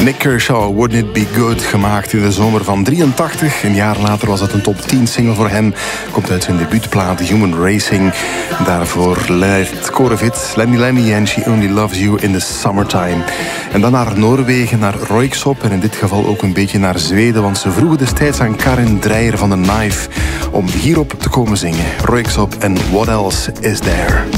Nick Kershaw, Wouldn't It Be Good, gemaakt in de zomer van 83. Een jaar later was het een top 10 single voor hem. Komt uit zijn debuutplaat Human Racing. Daarvoor leidt Corevit, Lenny en She Only Loves You in the Summertime. En dan naar Noorwegen, naar Röyksopp en in dit geval ook een beetje naar Zweden, want ze vroegen destijds aan Karin Dreyer van The Knife om hierop te komen zingen. Röyksopp en What Else Is There?